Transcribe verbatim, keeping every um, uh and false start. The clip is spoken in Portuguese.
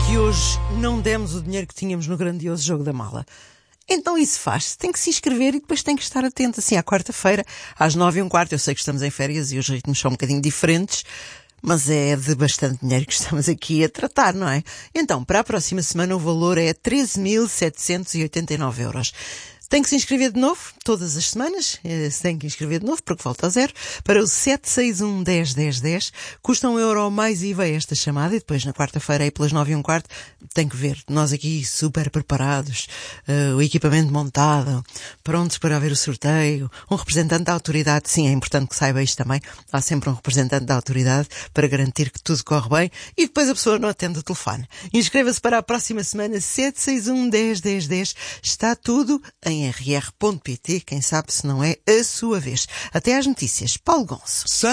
que hoje não demos o dinheiro que tínhamos no grandioso jogo da mala. Então isso faz-se. Tem que se inscrever e depois tem que estar atento. Assim, à quarta-feira, às nove e um quarto. Eu sei que estamos em férias e os ritmos são um bocadinho diferentes, mas é de bastante dinheiro que estamos aqui a tratar, não é? Então, para a próxima semana o valor é treze mil setecentos e oitenta e nove euros. Tem que se inscrever de novo, todas as semanas, se tem que inscrever de novo, porque volta a zero, para o sete seis um, dez, dez, dez, custa um euro mais I V A esta chamada, e depois na quarta-feira, aí pelas nove e um quarto, tem que ver, nós aqui super preparados, uh, o equipamento montado, prontos para ver o sorteio, um representante da autoridade, sim, é importante que saiba isto também, há sempre um representante da autoridade para garantir que tudo corre bem, e depois a pessoa não atende o telefone. Inscreva-se para a próxima semana, sete seis um, dez, dez, dez, está tudo em r r ponto p t, quem sabe se não é a sua vez. Até às notícias. Paulo Gonço.